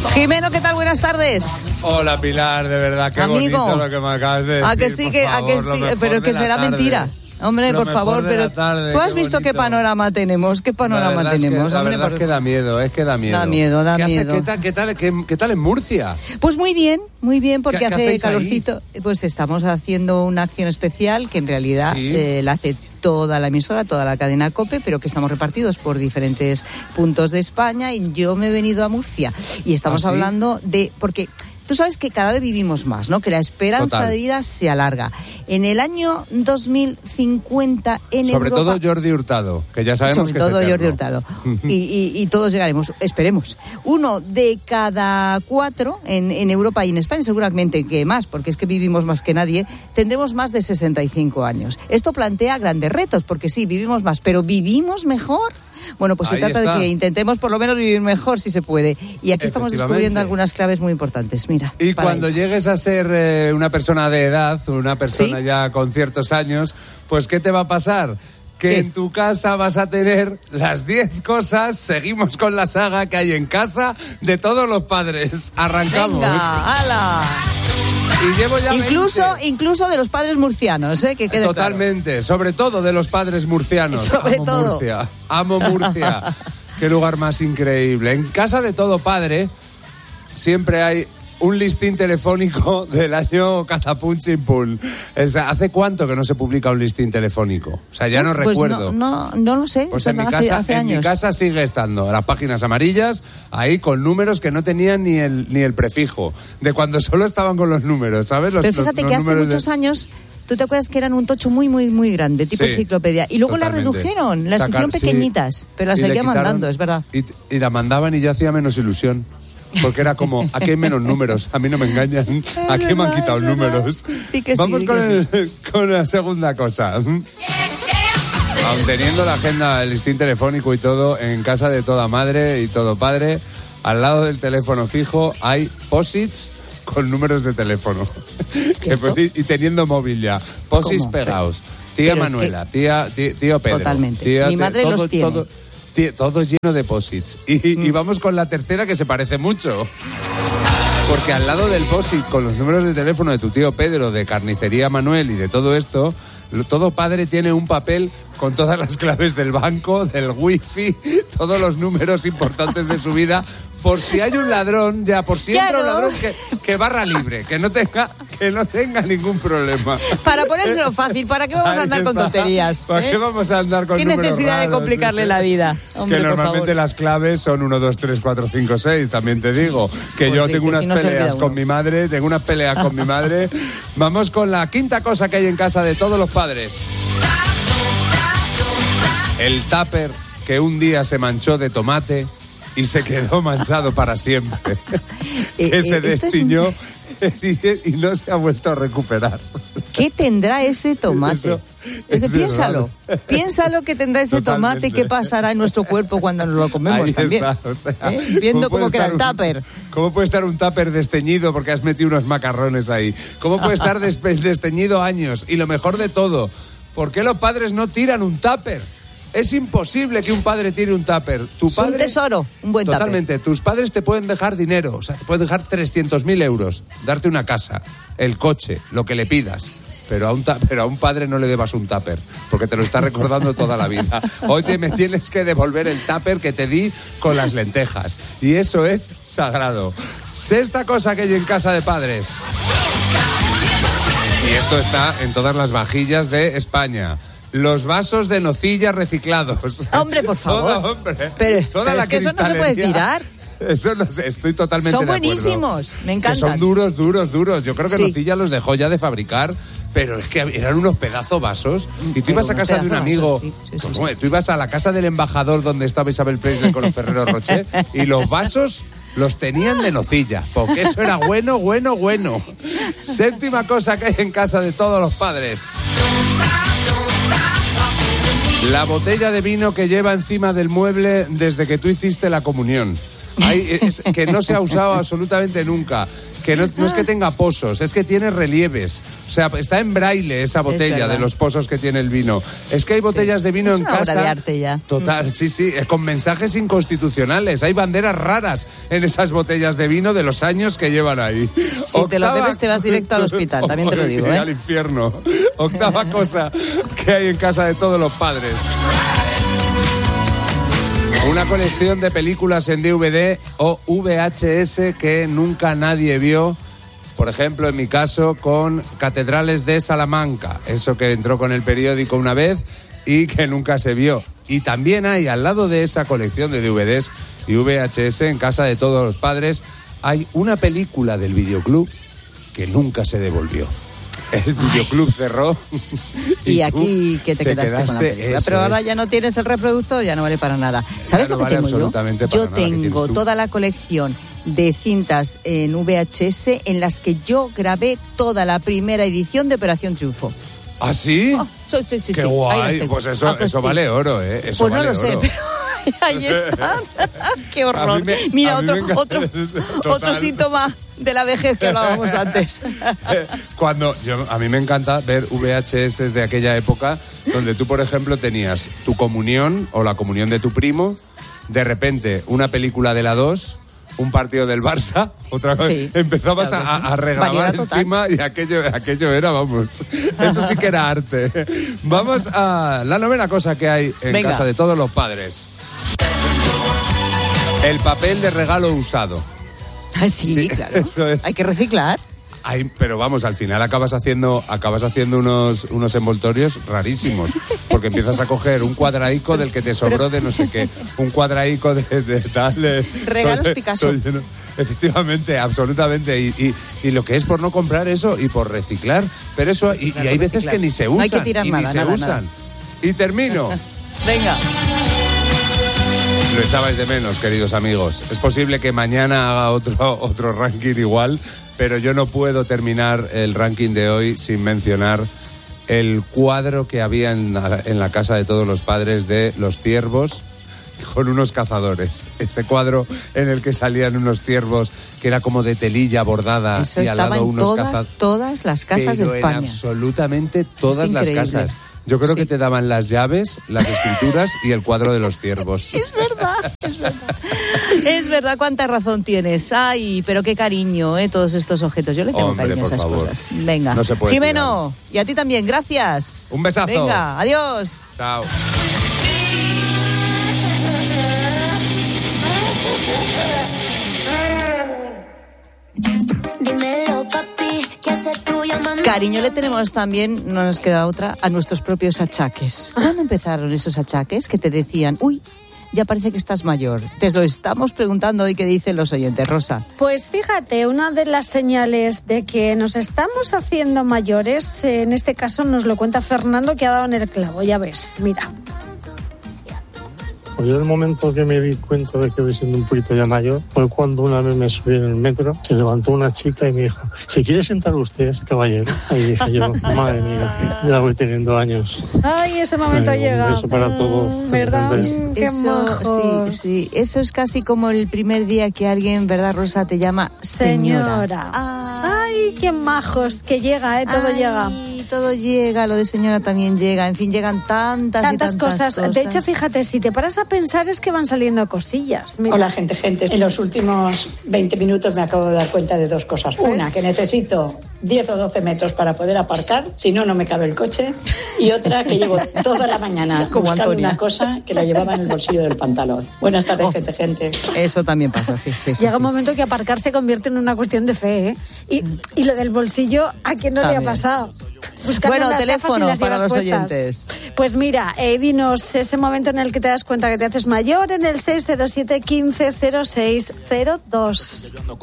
Jimeno, ¿qué tal? Buenas tardes. Hola, Pilar, de verdad, qué amigo, bonito lo que me acabas de decir. ¿A que sí? Pero que será mentira. Hombre, por favor, pero tú has visto qué panorama tenemos, La verdad es que da miedo, Da miedo. ¿Qué tal en Murcia? Pues muy bien, porque ¿Qué hace calorcito. Ahí? Pues estamos haciendo una acción especial que en realidad la hace toda la emisora, toda la cadena COPE, pero que estamos repartidos por diferentes puntos de España, y yo me he venido a Murcia y estamos hablando de... porque tú sabes que cada vez vivimos más, ¿no? Que la esperanza de vida se alarga. En el año 2050 en Sobre Europa... todo Jordi Hurtado, que ya sabemos que es eterno. Sobre todo Jordi Hurtado. y todos llegaremos, esperemos. 1 de cada 4 en Europa y en España, seguramente que más, porque es que vivimos más que nadie, tendremos más de 65 años. Esto plantea grandes retos, porque sí, vivimos más, pero ¿vivimos mejor? Bueno, pues se trata de que intentemos por lo menos vivir mejor si se puede. Y aquí estamos descubriendo algunas claves muy importantes. Mira. Y cuando llegues a ser una persona de edad, una persona ya con ciertos años, pues ¿qué te va a pasar? Que en tu casa vas a tener las 10 cosas, seguimos con la saga que hay en casa de todos los padres. Arrancamos. ¡Venga, hala! Y llevo ya incluso de los padres murcianos, que quede totalmente, claro. Sobre todo de los padres murcianos. Amo Murcia. Qué lugar más increíble. En casa de todo padre siempre hay un listín telefónico del año Catapum Chimpún. O sea, ¿hace cuánto que no se publica un listín telefónico? O sea, ya no recuerdo. No lo sé. Pues en mi casa sigue estando las páginas amarillas ahí con números que no tenían ni el prefijo, de cuando solo estaban con los números, ¿sabes? Pero fíjate que hace muchos años... ¿Tú te acuerdas que eran un tocho muy, muy, muy grande, tipo enciclopedia? Y luego la redujeron, las hicieron pequeñitas, pero las seguían mandando, es verdad. Y la mandaban y ya hacía menos ilusión. Porque era como, aquí hay menos números, a mí no me engañan, aquí me han quitado números. Vamos con la segunda cosa. Aun teniendo la agenda, el listín telefónico y todo, en casa de toda madre y todo padre, al lado del teléfono fijo hay posits con números de teléfono. Y teniendo móvil ya, posits pegados. Tía Manuela, tío Pedro. Totalmente, mi madre los tiene. Todo lleno de posits. Y vamos con la tercera, que se parece mucho. Porque al lado del posit con los números de teléfono de tu tío Pedro, de Carnicería Manuel y de todo esto, todo padre tiene un papel con todas las claves del banco, del wifi, todos los números importantes de su vida, por si hay un ladrón, por si entra un ladrón que barra libre, que no tenga ningún problema. Para ponérselo fácil, ¿para qué vamos a andar con tonterías? ¿Para qué vamos a andar con números raros? ¿Qué necesidad de complicarle la vida? Hombre, que normalmente las claves son 1, 2, 3, 4, 5, 6, también te digo. Que yo tengo unas peleas con mi madre, Vamos con la quinta cosa que hay en casa de todos los padres. El tupper que un día se manchó de tomate y se quedó manchado para siempre. Que se destiñó y no se ha vuelto a recuperar. ¿Qué tendrá ese tomate? Piénsalo que tendrá ese tomate, qué pasará en nuestro cuerpo cuando nos lo comemos. Ahí también. Está, o sea, viendo cómo queda el tupper. ¿Cómo puede estar un tupper desteñido porque has metido unos macarrones ahí? ¿Cómo puede estar desteñido años? Y lo mejor de todo, ¿por qué los padres no tiran un tupper? Es imposible que un padre tire un tupper. Es un tesoro, un buen tupper. Totalmente. Tus padres te pueden dejar dinero, o sea, te pueden dejar 300.000 euros, darte una casa, el coche, lo que le pidas. Pero a un padre no le debas un tupper, porque te lo está recordando toda la vida. Oye, me tienes que devolver el tupper que te di con las lentejas. Y eso es sagrado. Sexta cosa que hay en casa de padres. Y esto está en todas las vajillas de España. Los vasos de nocilla reciclados. Hombre, por favor. Pero es que eso no se puede tirar. Eso no sé, estoy totalmente de acuerdo. Son buenísimos, me encantan. Que son duros. Yo creo que Nocilla los dejó ya de fabricar, pero es que eran unos pedazos vasos. Y tú ibas a casa de un amigo, tú ibas a la casa del embajador donde estaba Isabel Presley con los Ferrero Rocher, y los vasos los tenían de nocilla, porque eso era bueno. Séptima cosa que hay en casa de todos los padres. La botella de vino que lleva encima del mueble desde que tú hiciste la comunión. que no se ha usado absolutamente nunca. Que no es que tenga pozos, es que tiene relieves. O sea, está en braille esa botella de los pozos que tiene el vino. Es que hay botellas de vino en casa. Es una obra de arte ya. Total, sí, con mensajes inconstitucionales. Hay banderas raras en esas botellas de vino de los años que llevan ahí. Si te lo bebes te vas directo al hospital, también te lo digo. Al infierno. Octava cosa que hay en casa de todos los padres. Una colección de películas en DVD o VHS que nunca nadie vio. Por ejemplo, en mi caso, con Catedrales de Salamanca. Eso que entró con el periódico una vez y que nunca se vio. Y también hay, al lado de esa colección de DVDs y VHS, en casa de todos los padres, hay una película del videoclub que nunca se devolvió. El videoclub cerró. Y aquí que te quedaste con la película. Pero ahora ya no tienes el reproductor, ya no vale para nada. ¿Sabes lo que tengo yo? Yo tengo toda la colección de cintas en VHS en las que yo grabé toda la primera edición de Operación Triunfo. ¿Ah, sí? Sí. Qué guay. Pues eso vale oro, ¿eh? Eso pues no vale lo sé, oro. pero ahí está. Qué horror. Mira, otro síntoma de la vejez que hablábamos antes. A mí me encanta ver VHS de aquella época donde tú, por ejemplo, tenías tu comunión o la comunión de tu primo, de repente una película de la 2, un partido del Barça, otra vez, sí, empezabas a regrabar encima y aquello era, vamos, eso sí que era arte. Vamos a la novena cosa que hay en casa de todos los padres. El papel de regalo usado. Sí, claro. Eso es. Hay que reciclar. Pero vamos, al final acabas haciendo unos envoltorios rarísimos, porque empiezas a coger un cuadraico del que te sobró de no sé qué, un cuadraico de tal... Regalos Picasso. Efectivamente, absolutamente, y lo que es por no comprar eso y por reciclar, pero eso, y hay veces que ni se usan, no hay que tirar nada, ni se usan. Y termino. Venga. Lo echabais de menos, queridos amigos. Es posible que mañana haga otro ranking igual, pero yo no puedo terminar el ranking de hoy sin mencionar el cuadro que había en la casa de todos los padres de los ciervos con unos cazadores. Ese cuadro en el que salían unos ciervos que era como de telilla bordada. Eso y al lado unos todas las casas de España. En absolutamente todas las casas. Yo creo que te daban las llaves, las escrituras y el cuadro de los ciervos. Es verdad. Es verdad, cuánta razón tienes. Ay, pero qué cariño, todos estos objetos. Yo le tengo cariño a esas cosas. Venga. No se puede Jimeno, y a ti también, gracias. Un besazo. Venga, adiós. Chao. Dímelo, papi, ¿qué haces tú llamando? Cariño le tenemos también, no nos queda otra, a nuestros propios achaques. ¿Cuándo empezaron esos achaques que te decían, uy, ya parece que estás mayor? Te lo estamos preguntando hoy, ¿qué dicen los oyentes, Rosa? Pues fíjate, una de las señales de que nos estamos haciendo mayores, en este caso nos lo cuenta Fernando, que ha dado en el clavo, ya ves, mira. Pues yo el momento que me di cuenta de que voy siendo un poquito ya mayor fue cuando una vez me subí en el metro, se levantó una chica y me dijo, ¿se quiere sentar usted, caballero? Ahí dije yo, madre mía, ya voy teniendo años. Ay, ese momento llega. Un beso para todos. ¿Verdad? Qué eso, sí, eso es casi como el primer día que alguien, ¿verdad, Rosa, te llama señora? Ay, qué majos, que llega, todo llega. Todo llega, lo de señora también llega, en fin, llegan tantas cosas. De hecho, fíjate, si te paras a pensar es que van saliendo cosillas. Mira. Hola, gente. En los últimos 20 minutos me acabo de dar cuenta de dos cosas. Una, que necesito 10 o 12 metros para poder aparcar, si no, no me cabe el coche. Y otra, que llevo toda la mañana buscando una cosa que la llevaba en el bolsillo del pantalón. Buenas tardes, gente. Eso también pasa, sí. Llega un momento que aparcar se convierte en una cuestión de fe, ¿eh? Y lo del bolsillo, ¿a quién no también le ha pasado? Bueno, teléfono para los oyentes. Pues mira, dinos ese momento en el que te das cuenta que te haces mayor en el 607 15 06 02.